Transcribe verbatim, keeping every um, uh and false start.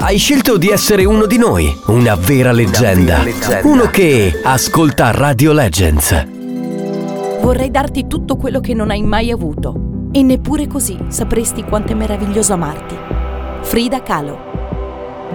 Hai scelto di essere uno di noi, una vera leggenda, Una vera leggenda. uno che ascolta Radio Legends. Vorrei darti tutto quello che non hai mai avuto, e neppure così sapresti quanto è meraviglioso amarti. Frida Kahlo.